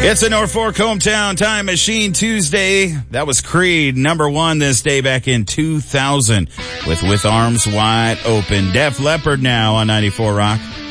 It's a Norfolk Hometown Time Machine Tuesday. That was Creed, number 1 this day back in 2000 with Arms Wide Open. Def Leppard now on 94 Rock.